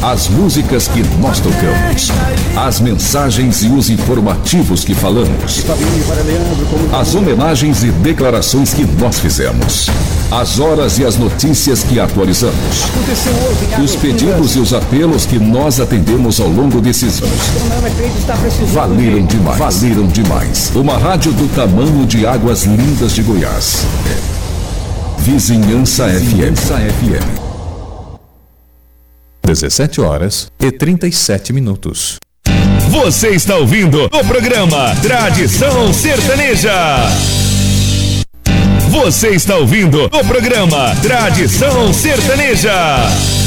As músicas que nós tocamos, as mensagens e os informativos que falamos, as homenagens e declarações que nós fizemos, as horas e as notícias que atualizamos, os pedidos e os apelos que nós atendemos ao longo desses anos. Valeram demais. Uma rádio do tamanho de Águas Lindas de Goiás. Vizinhança FM. 17h37. Você está ouvindo o programa Tradição Sertaneja. Você está ouvindo o programa Tradição Sertaneja.